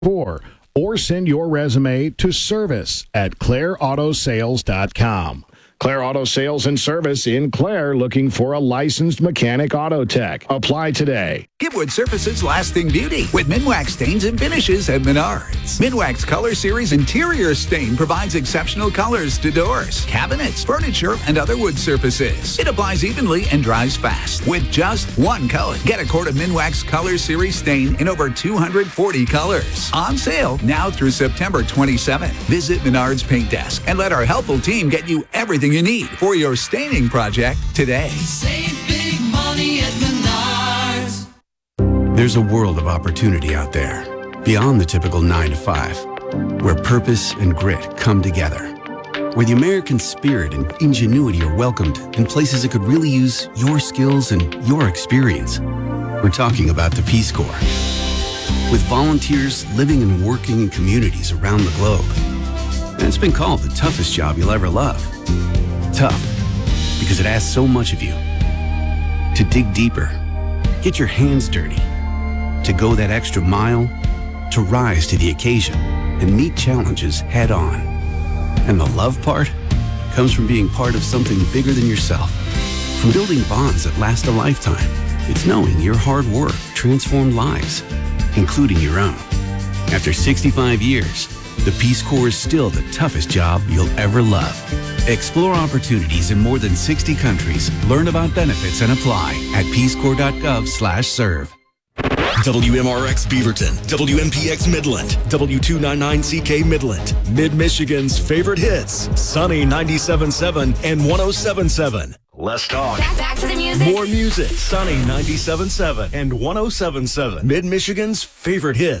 or send your resume to service@claireautosales.com. Claire Auto Sales and Service in Claire, looking for a licensed mechanic auto tech. Apply today. Give wood surfaces lasting beauty with Minwax stains and finishes at Menards. Minwax Color Series Interior Stain provides exceptional colors to doors, cabinets, furniture, and other wood surfaces. It applies evenly and dries fast with just one coat. Get a quart of Minwax Color Series Stain in over 240 colors. On sale now through September 27th. Visit Menards Paint Desk and let our helpful team get you everything you need for your staining project today. Save big money at Menards. There's a world of opportunity out there, beyond the typical 9 to 5, where purpose and grit come together, where the American spirit and ingenuity are welcomed in places that could really use your skills and your experience. We're talking about the Peace Corps. With volunteers living and working in communities around the globe. And it's been called the toughest job you'll ever love. Tough, because it asks so much of you. To dig deeper, get your hands dirty, to go that extra mile, to rise to the occasion and meet challenges head on. And the love part comes from being part of something bigger than yourself. From building bonds that last a lifetime, it's knowing your hard work transformed lives, including your own. After 65 years, the Peace Corps is still the toughest job you'll ever love. Explore opportunities in more than 60 countries. Learn about benefits and apply at peacecorps.gov/serve. WMRX Beaverton, WMPX Midland, W299CK Midland, Mid-Michigan's favorite hits, Sunny 97.7 and 107.7. Let's talk. Back to the music. More music, Sunny 97.7 and 107.7, Mid-Michigan's favorite hits.